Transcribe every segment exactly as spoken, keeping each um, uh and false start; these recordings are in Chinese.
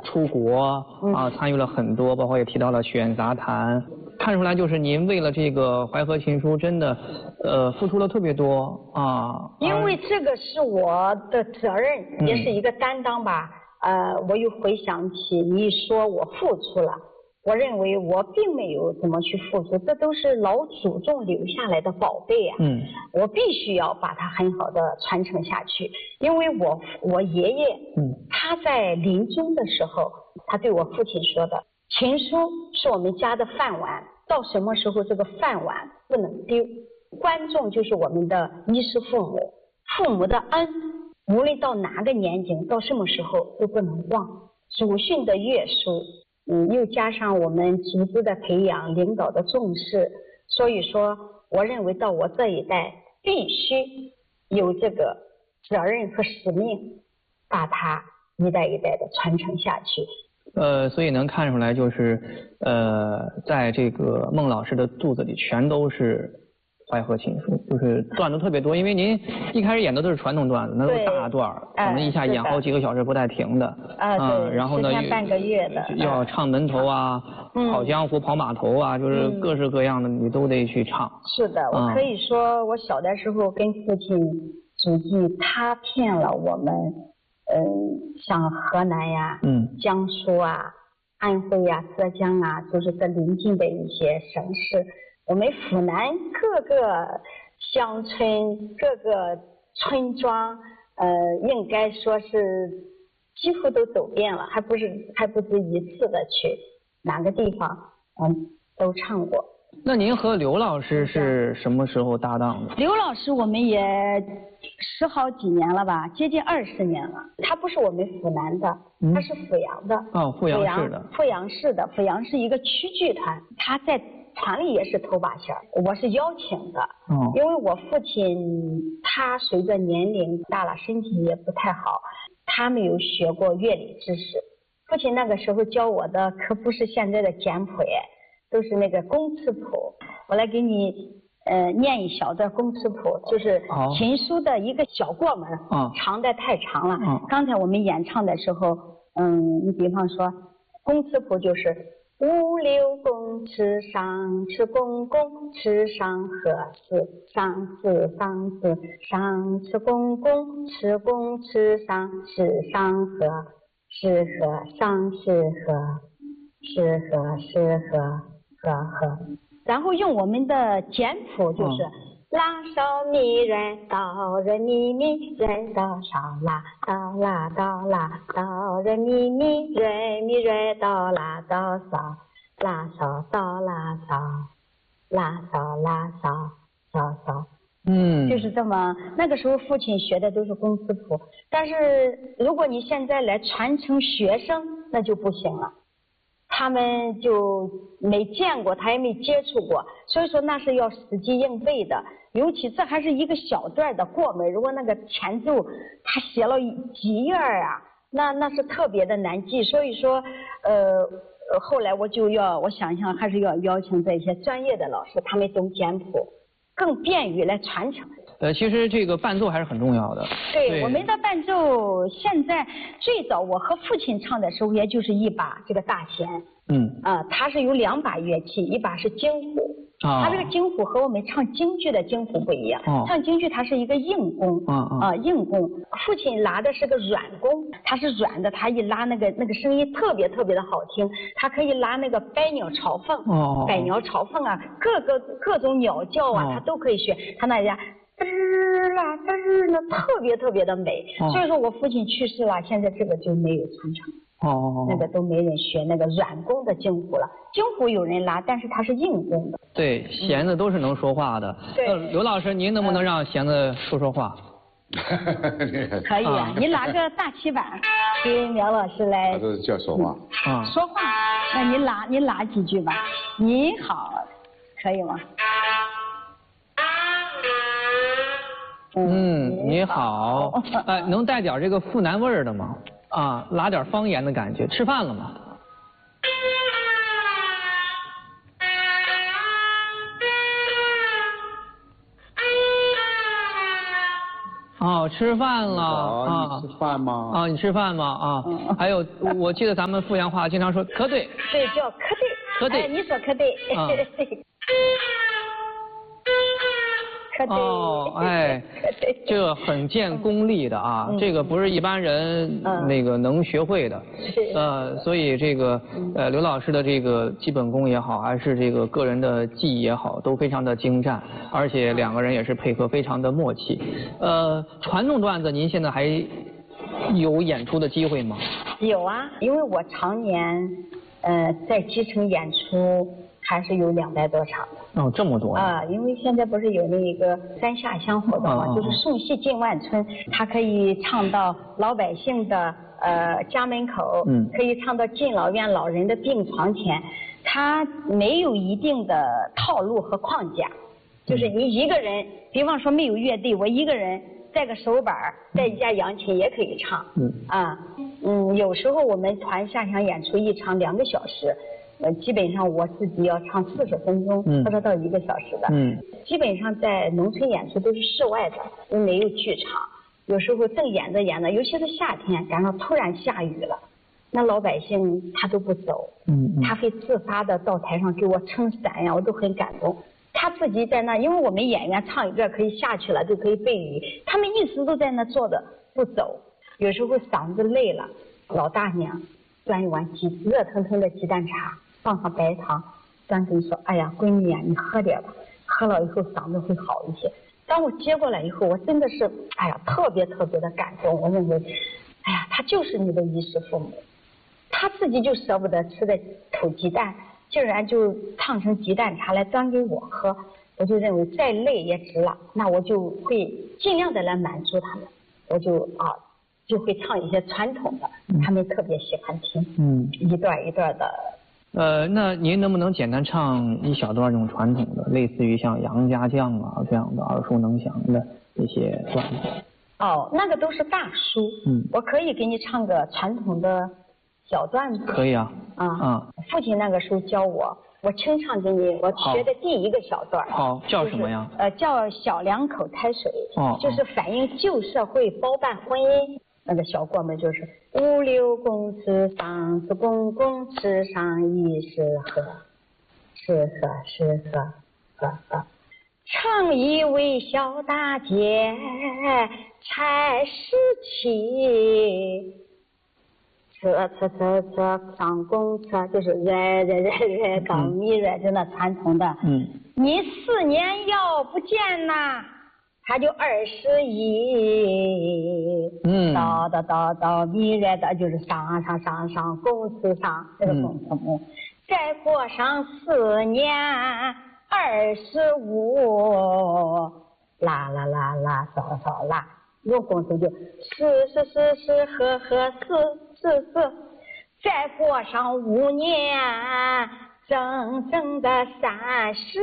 出国啊，参与了很多，包括也提到了曲苑杂谈，看出来就是您为了这个《淮河情书》真的，呃，付出了特别多啊。 因为这个是我的责任，嗯、也是一个担当吧。呃，我又回想起你说我付出了。我认为我并没有怎么去付出，这都是老祖宗留下来的宝贝啊！嗯，我必须要把它很好的传承下去，因为我我爷爷，嗯，他在临终的时候，他对我父亲说的，情书是我们家的饭碗，到什么时候这个饭碗不能丢，观众就是我们的衣食父母，父母的恩，无论到哪个年纪，到什么时候都不能忘，祖训的约束。嗯，又加上我们组织的培养、领导的重视，所以说，我认为到我这一代必须有这个责任和使命，把它一代一代的传承下去。 呃，所以能看出来，就是呃，在这个孟老师的肚子里全都是淮河情书，就是段子特别多。因为您一开始演的都是传统段子，那都是大段儿，可能一下演好几个小时不带停的。 啊，对， 然后呢， 十天半个月的， 要唱门头啊，跑江湖、跑码头啊，就是各式各样的你都得去唱。 是的，我可以说，我小的时候跟父亲祖籍，他骗了我们，嗯，像河南呀、嗯，江苏啊、安徽呀、浙江啊，就是这邻近的一些省市。我们湖南各个乡村、各个村庄，呃，应该说是几乎都走遍了，还不是还不止一次的去哪个地方，嗯，都唱过。 那您和刘老师是什么时候搭档的？ 刘老师我们也十好几年了吧，接近二十年了。他不是我们湖南的，嗯、他是阜阳的。 哦，阜阳市的。 阜阳市的，阜阳是一个曲剧团，他在团里也是头把弦，我是邀请的。哦。因为我父亲他随着年龄大了，身体也不太好，他没有学过乐理知识。父亲那个时候教我的可不是现在的简谱哎，都是那个公词谱。我来给你呃念一小段公词谱，就是情书的一个小过门。哦。长的太长了。哦。刚才我们演唱的时候，嗯，你比方说公词谱就是。五六公尺上尺公公尺上合四上四方四上尺公公尺公尺上尺上合是合上是合是合是合合合，然后用我们的简谱就是拉少咪来哆来咪咪来哆少拉哆拉哆拉哆来咪咪来咪来哆拉哆少拉少哆拉少拉少拉少少少，嗯，就是这么。那个时候父亲学的都是公词谱，但是如果你现在来传承学生，那就不行了。他们就没见过，他也没接触过，所以说那是要死记硬背的。尤其这还是一个小段的过门，如果那个前奏他写了几页啊，那那是特别的难记。所以说，呃，后来我就要，我想想还是要邀请这些专业的老师，他们懂简谱，更便于来传承。 呃，其实这个伴奏还是很重要的。 对，对我们的伴奏现在最早我和父亲唱的时候，也就是一把这个大弦。嗯。啊、呃，它是有两把乐器，一把是京胡。啊。它这个京胡和我们唱京剧的京胡不一样。哦。唱京剧它是一个硬弓。啊啊。啊、呃，硬弓。父亲拉的是个软弓，它是软的，它一拉那个那个声音特别特别的好听。它可以拉那个百鸟朝凤。哦。百鸟朝凤啊，各个各种鸟叫啊，它都可以学。它那家。嘚儿啦嘚儿呢，特别特别的美。哦、所以说我父亲去世了，现在这个就没有传承。哦，那个都没人学那个软弓的京胡了。京胡有人拉，但是它是硬弓的。 对，弦子都是能说话的。对、嗯。刘老师，您能不能让弦子说说话？ 可以啊，你拉个大旗板，给苗老师来。 他这是叫说话。 啊、嗯。说话，那你拉你拉几句吧。你好，可以吗？ 嗯，你好，呃，能带点这个阜南味儿的吗？啊，拉点方言的感觉。吃饭了吗？ 哦，吃饭了啊？ 你吃饭吗？ 啊，你吃饭吗？啊，嗯、还有，我记得咱们阜阳话经常说可对。 对，叫可对。 可对。 哎，你说可对。啊、可对。 哦，哎，这个很见功力的啊，嗯、这个不是一般人那个能学会的。 是、嗯。 呃，所以这个呃刘老师的这个基本功也好，还是这个个人的技艺也好，都非常的精湛，而且两个人也是配合非常的默契。呃，传统段子您现在还有演出的机会吗？ 有啊，因为我常年呃在基层演出。还是有两百多场哦，这么多啊！因为现在不是有那个三下乡活动嘛，就是送戏进万村，它可以唱到老百姓的呃家门口，嗯，可以唱到敬老院老人的病床前，它没有一定的套路和框架，就是你一个人，比方说没有乐队，我一个人带个手板，带一架扬琴也可以唱，嗯啊，嗯，有时候我们团下乡演出一场两个小时。呃，基本上我自己要唱四十分钟，或者到一个小时的。嗯，基本上在农村演出都是室外的，都没有剧场。有时候正演着演着，尤其是夏天，赶上突然下雨了，那老百姓他都不走，嗯，他会自发的到台上给我撑伞呀，我都很感动。他自己在那，因为我们演员唱一段可以下去了，就可以背雨，他们一直都在那坐着不走。有时候嗓子累了，老大娘端一碗鸡热腾腾的鸡蛋茶。放上白糖，端给你说，哎呀，闺女呀、啊，你喝点吧，喝了以后嗓子会好一些。当我接过来以后，我真的是，哎呀，特别特别的感动。我认为，哎呀，他就是你的衣食父母，他自己就舍不得吃的土鸡蛋，竟然就烫成鸡蛋茶来端给我喝，我就认为再累也值了。那我就会尽量的来满足他们，我就啊就会唱一些传统的，他们特别喜欢听，嗯，一段一段的。 呃，那您能不能简单唱一小段这种传统的，类似于像杨家将啊这样的耳熟能详的一些段子？ 哦，那个都是大书。嗯，我可以给你唱个传统的小段子。 可以啊。啊啊！ 父亲那个时候教我，我清唱给你。我学的第一个小段。 好，叫什么呀？ 呃，叫小两口抬水。哦。就是反映旧社会包办婚姻。那个小过门就是五六公尺上子公公吃上一食喝，吃喝吃喝喝喝，唱一位小大姐才十七，车车车车上公车就是热热热热高米热就那传统的，嗯，你四年要不见呐。他就二十一，嗯，到到到到米热的就是上上上上公司上这个公司母，再过上四年二十五，啦啦啦啦扫扫啦，有公司就四十四十呵呵四四四，再过上五年整整的三十，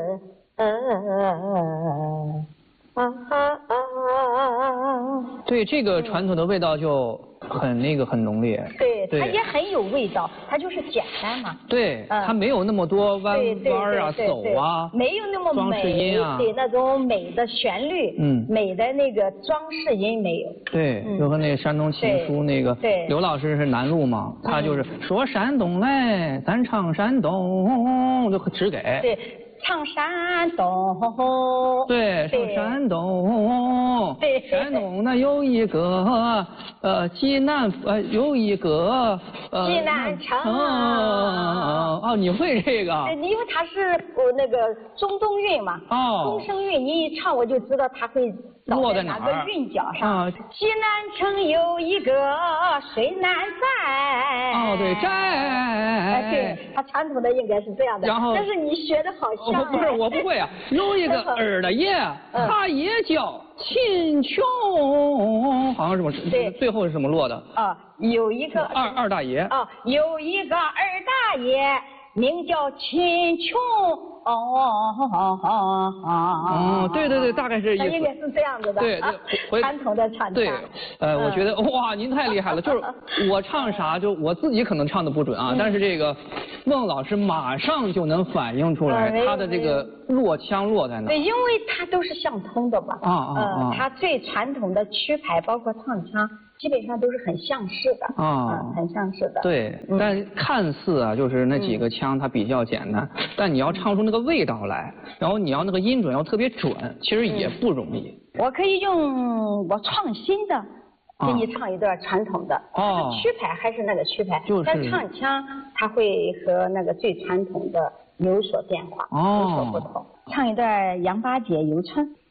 呃。啊啊啊！ 对，这个传统的味道就很那个很浓烈。 对，它也很有味道，它就是简单嘛。 对，它没有那么多弯弯啊、走啊， 没有那么装饰音啊， 对那种美的旋律，嗯，美的那个装饰音没有。 对，就和那个山东情书那个，对，刘老师是南路嘛，他就是说山东来，咱唱山东，就只给。 对。唱山东， 对，唱山东， 对， 山东那有一个呃济南呃有一个呃济南城， 哦，你会这个？ 对，因为它是呃那个中东韵嘛，哦，中声韵，你一唱我就知道它会落在哪个韵脚上。济南城有一个水南寨， 哦，对，寨， 对，它传统的应该是这样的， 然后， 但是你学的好像。 不是，我不会啊。有一个二大爷，他也叫秦琼，好像什么？对，最后是什么落的？ 啊，有一个二二大爷。 啊，有一个二大爷名叫秦琼。哦哦哦哦哦，对对对，大概是意思。应该是这样子的。 对对， 传统的唱腔。 对，呃，我觉得哇，您太厉害了。就是我唱啥，就我自己可能唱的不准啊，但是这个孟老师马上就能反映出来他的这个落腔落在哪。 对，因为它都是相通的嘛。 啊啊啊！ 它最传统的曲牌，包括唱腔，基本上都是很相似的。啊，很相似的。 对，但看似啊，就是那几个腔它比较简单，但你要唱出那个味道来，然后你要那个音准要特别准，其实也不容易。 我可以用我创新的给你唱一段传统的，哦，曲牌还是那个曲牌， 就是但唱腔它会和那个最传统的有所变化，哦，有所不同。唱一段杨八姐游春。